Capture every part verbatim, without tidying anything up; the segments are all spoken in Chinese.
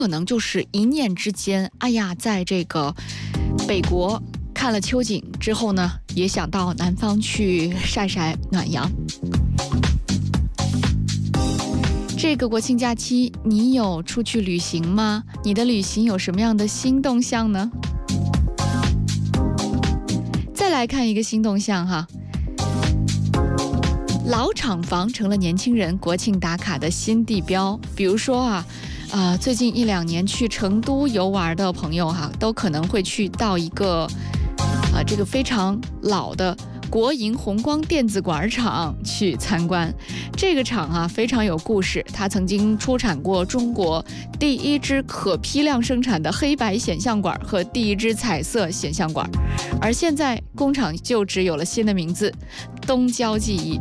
可能就是一念之间，哎呀，在这个北国看了秋景之后呢，也想到南方去晒晒暖阳。这个国庆假期，你有出去旅行吗？你的旅行有什么样的新动向呢？再来看一个新动向哈，老厂房成了年轻人国庆打卡的新地标。比如说啊，呃，最近一两年去成都游玩的朋友哈，都可能会去到一个，呃，这个非常老的国营红光电子管厂去参观。这个厂啊非常有故事，它曾经出产过中国第一支可批量生产的黑白显像管和第一支彩色显像管，而现在工厂就只有了新的名字——东郊记忆。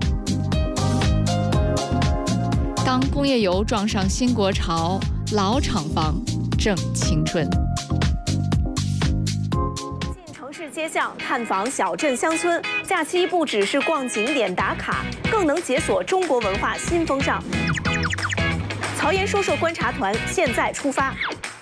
当工业游撞上新国潮，老厂房正青春。 街巷探访小镇乡村，假期不只是逛景点打卡，更能解锁中国文化新风尚。曹岩说说观察团现在出发，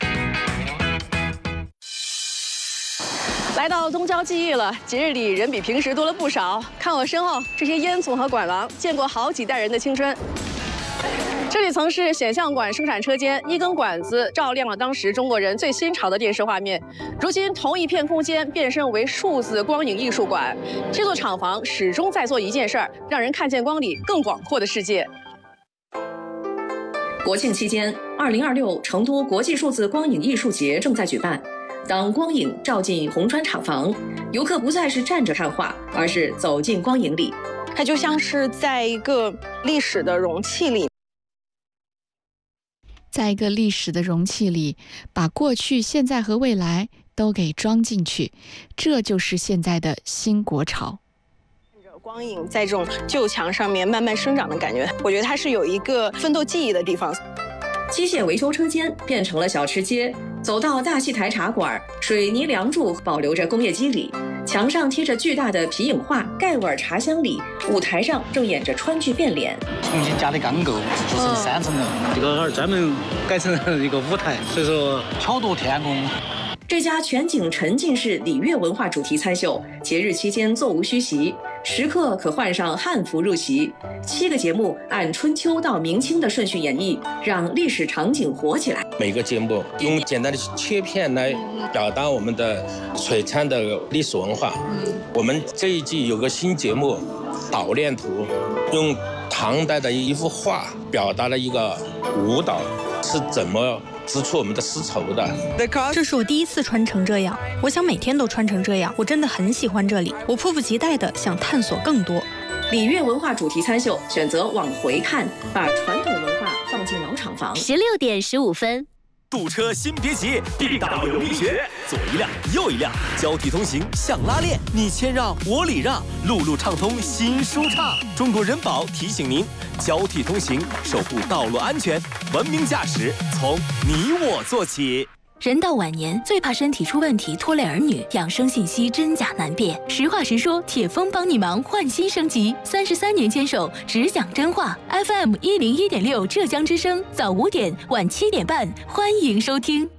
来到东郊记忆了，节日里人比平时多了不少。看我身后这些烟囱和管廊，见过好几代人的青春。这里曾是显像管生产车间，一根管子照亮了当时中国人最新潮的电视画面。如今，同一片空间变身为数字光影艺术馆。这座厂房始终在做一件事儿，让人看见光里更广阔的世界。 国庆期间，二零二六成都国际数字光影艺术节正在举办。当光影照进红砖厂房，游客不再是站着看画，而是走进光影里。 它就像是在一个历史的容器里。 在一个历史的容器里，把过去、现在和未来都给装进去，这就是现在的新国潮。 光影在这种旧墙上面慢慢生长的感觉，我觉得它是有一个奋斗记忆的地方。 机械维修车间变成了小吃街，走到大戏台茶馆，水泥梁柱保留着工业肌理，墙上贴着巨大的皮影画《盖碗茶香》里，舞台上正演着川剧变脸。 重新加的钢构，做成三层楼，这个专门改成一个舞台，所以说巧夺天工。 这家全景沉浸式礼乐文化主题参秀，节日期间座无虚席，时刻可换上汉服入席。七个节目按春秋到明清的顺序演绎，让历史场景活起来。 每个节目用简单的切片来表达我们的璀璨的历史文化。我们这一季有个新节目《捣练图》，用唐代的一幅画表达了一个舞蹈是怎么织出我们的丝绸的。 这是我第一次穿成这样，我想每天都穿成这样。我真的很喜欢这里，我迫不及待地想探索更多。 礼乐文化主题参秀，选择往回看，把传统文化放进老厂房。 十六点十五分。 堵车先别急，地道有秘诀，左一辆右一辆，交替通行像拉练，你谦让我礼让，路路畅通心舒畅。中国人保提醒您，交替通行，守护道路安全，文明驾驶从你我做起。 人到晚年，最怕身体出问题拖累儿女，养生信息真假难辨。实话实说，铁峰帮你忙，换新升级，三十三年坚守，只讲真话。F M 一零一点六，浙江之声，早五点，晚七点半，欢迎收听。